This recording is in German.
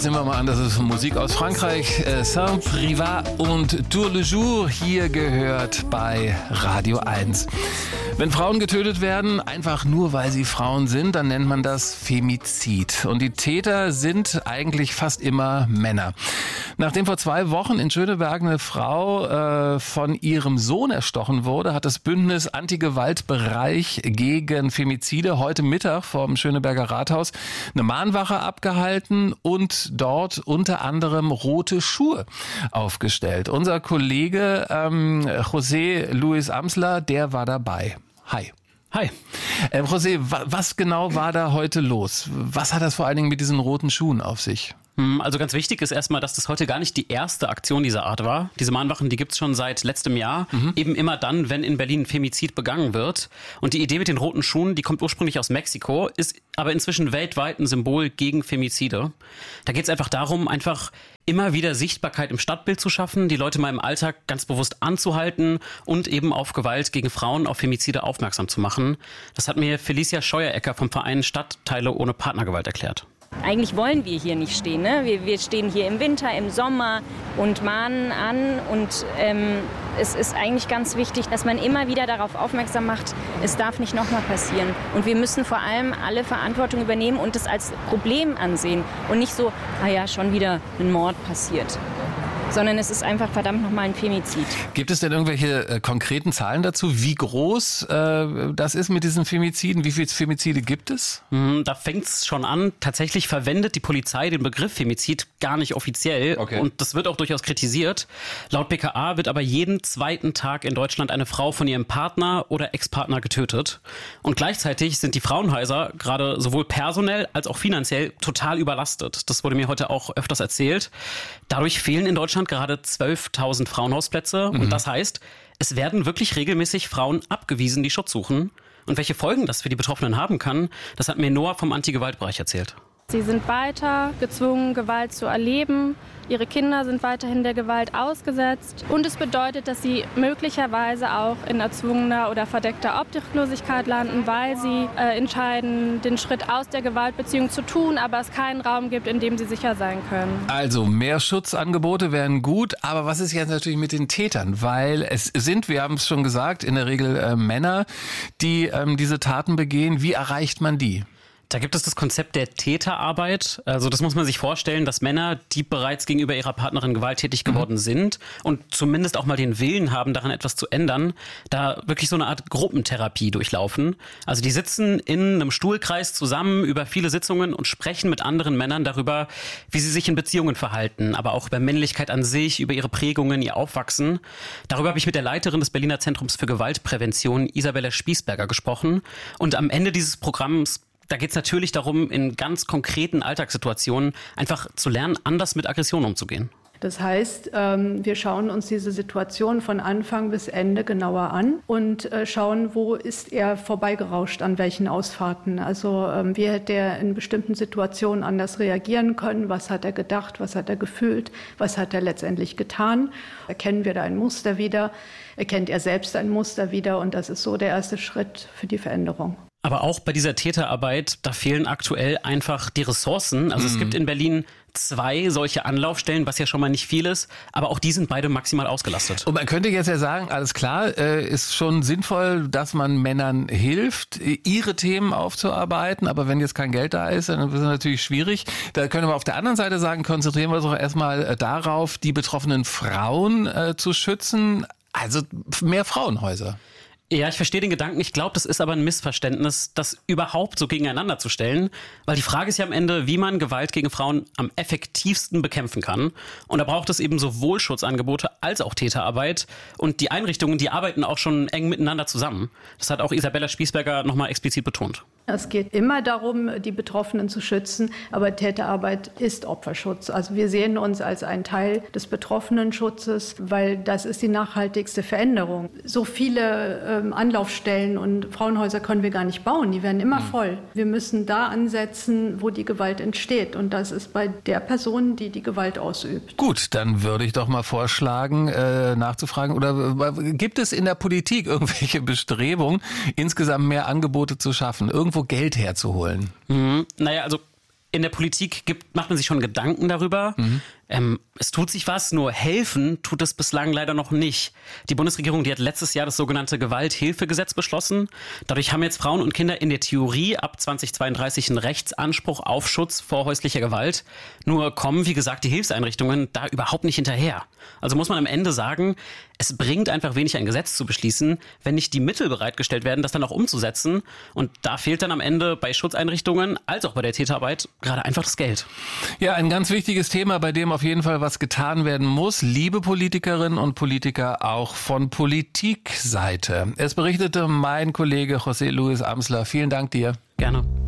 nehmen wir mal an, das ist Musik aus Frankreich. Saint-Privat und Tour le Jour hier gehört bei Radio 1. Wenn Frauen getötet werden, einfach nur weil sie Frauen sind, dann nennt man das Femizid. Und die Täter sind eigentlich fast immer Männer. Nachdem vor 2 Wochen in Schöneberg eine Frau von ihrem Sohn erstochen wurde, hat das Bündnis Anti-Gewalt-Bereich gegen Femizide heute Mittag vom Schöneberger Rathaus eine Mahnwache abgehalten und dort unter anderem rote Schuhe aufgestellt. Unser Kollege José Luis Amsler, der war dabei. Hi. Hi. José, was genau war da heute los? Was hat das vor allen Dingen mit diesen roten Schuhen auf sich? Also ganz wichtig ist erstmal, dass das heute gar nicht die erste Aktion dieser Art war. Diese Mahnwachen, die gibt's schon seit letztem Jahr. Eben immer dann, wenn in Berlin ein Femizid begangen wird. Und die Idee mit den roten Schuhen, die kommt ursprünglich aus Mexiko, ist aber inzwischen weltweit ein Symbol gegen Femizide. Da geht's einfach darum, einfach immer wieder Sichtbarkeit im Stadtbild zu schaffen, die Leute mal im Alltag ganz bewusst anzuhalten und eben auf Gewalt gegen Frauen, auf Femizide aufmerksam zu machen. Das hat mir Felicia Scheuerecker vom Verein Stadtteile ohne Partnergewalt erklärt. Eigentlich wollen wir hier nicht stehen. Ne? Wir stehen hier im Winter, im Sommer und mahnen an. Und es ist eigentlich ganz wichtig, dass man immer wieder darauf aufmerksam macht, es darf nicht nochmal passieren. Und wir müssen vor allem alle Verantwortung übernehmen und es als Problem ansehen. Und nicht so, schon wieder ein Mord passiert. Sondern es ist einfach verdammt nochmal ein Femizid. Gibt es denn irgendwelche konkreten Zahlen dazu, wie groß das ist mit diesen Femiziden? Wie viele Femizide gibt es? Da fängt's schon an. Tatsächlich verwendet die Polizei den Begriff Femizid gar nicht offiziell. Okay. Und das wird auch durchaus kritisiert. Laut BKA wird aber jeden 2. Tag in Deutschland eine Frau von ihrem Partner oder Ex-Partner getötet. Und gleichzeitig sind die Frauenhäuser gerade sowohl personell als auch finanziell total überlastet. Das wurde mir heute auch öfters erzählt. Dadurch fehlen in Deutschland gerade 12.000 Frauenhausplätze. Und das heißt, es werden wirklich regelmäßig Frauen abgewiesen, die Schutz suchen. Und welche Folgen das für die Betroffenen haben kann, das hat mir Noah vom Anti-Gewalt-Bereich erzählt. Sie sind weiter gezwungen, Gewalt zu erleben. Ihre Kinder sind weiterhin der Gewalt ausgesetzt. Und es bedeutet, dass sie möglicherweise auch in erzwungener oder verdeckter Obdachlosigkeit landen, weil sie entscheiden, den Schritt aus der Gewaltbeziehung zu tun, aber es keinen Raum gibt, in dem sie sicher sein können. Also mehr Schutzangebote wären gut, aber was ist jetzt natürlich mit den Tätern? Weil es sind, wir haben es schon gesagt, in der Regel Männer, die diese Taten begehen. Wie erreicht man die? Da gibt es das Konzept der Täterarbeit. Also das muss man sich vorstellen, dass Männer, die bereits gegenüber ihrer Partnerin gewalttätig geworden sind und zumindest auch mal den Willen haben, daran etwas zu ändern, da wirklich so eine Art Gruppentherapie durchlaufen. Also die sitzen in einem Stuhlkreis zusammen über viele Sitzungen und sprechen mit anderen Männern darüber, wie sie sich in Beziehungen verhalten, aber auch über Männlichkeit an sich, über ihre Prägungen, ihr Aufwachsen. Darüber habe ich mit der Leiterin des Berliner Zentrums für Gewaltprävention, Isabella Spießberger, gesprochen. Und am Ende dieses Programms da geht es natürlich darum, in ganz konkreten Alltagssituationen einfach zu lernen, anders mit Aggression umzugehen. Das heißt, wir schauen uns diese Situation von Anfang bis Ende genauer an und schauen, wo ist er vorbeigerauscht, an welchen Ausfahrten. Also wie hätte er in bestimmten Situationen anders reagieren können, was hat er gedacht, was hat er gefühlt, was hat er letztendlich getan. Erkennen wir da ein Muster wieder, erkennt er selbst ein Muster wieder und das ist so der erste Schritt für die Veränderung. Aber auch bei dieser Täterarbeit, da fehlen aktuell einfach die Ressourcen. Also es gibt in Berlin 2 solche Anlaufstellen, was ja schon mal nicht viel ist, aber auch die sind beide maximal ausgelastet. Und man könnte jetzt ja sagen, alles klar, ist schon sinnvoll, dass man Männern hilft, ihre Themen aufzuarbeiten, aber wenn jetzt kein Geld da ist, dann ist es natürlich schwierig. Da können wir auf der anderen Seite sagen, konzentrieren wir uns auch erstmal darauf, die betroffenen Frauen zu schützen, also mehr Frauenhäuser. Ja, ich verstehe den Gedanken. Ich glaube, das ist aber ein Missverständnis, das überhaupt so gegeneinander zu stellen. Weil die Frage ist ja am Ende, wie man Gewalt gegen Frauen am effektivsten bekämpfen kann. Und da braucht es eben sowohl Schutzangebote als auch Täterarbeit. Und die Einrichtungen, die arbeiten auch schon eng miteinander zusammen. Das hat auch Isabella Spießberger nochmal explizit betont. Es geht immer darum, die Betroffenen zu schützen, aber Täterarbeit ist Opferschutz. Also wir sehen uns als ein Teil des Betroffenenschutzes, weil das ist die nachhaltigste Veränderung. So viele Anlaufstellen und Frauenhäuser können wir gar nicht bauen, die werden immer voll. Wir müssen da ansetzen, wo die Gewalt entsteht und das ist bei der Person, die die Gewalt ausübt. Gut, dann würde ich doch mal vorschlagen, nachzufragen, oder gibt es in der Politik irgendwelche Bestrebungen, insgesamt mehr Angebote zu schaffen, irgendwo Geld herzuholen? Naja, also in der Politik macht man sich schon Gedanken darüber. Es tut sich was, nur helfen tut es bislang leider noch nicht. Die Bundesregierung, die hat letztes Jahr das sogenannte Gewalthilfegesetz beschlossen. Dadurch haben jetzt Frauen und Kinder in der Theorie ab 2032 einen Rechtsanspruch auf Schutz vor häuslicher Gewalt. Nur kommen, wie gesagt, die Hilfseinrichtungen da überhaupt nicht hinterher. Also muss man am Ende sagen, es bringt einfach wenig, ein Gesetz zu beschließen, wenn nicht die Mittel bereitgestellt werden, das dann auch umzusetzen. Und da fehlt dann am Ende bei Schutzeinrichtungen als auch bei der Täterarbeit gerade einfach das Geld. Ja, ein ganz wichtiges Thema, bei dem auf jeden Fall was getan werden muss. Liebe Politikerinnen und Politiker, auch von Politikseite. Es berichtete mein Kollege José Luis Amsler. Vielen Dank dir. Gerne.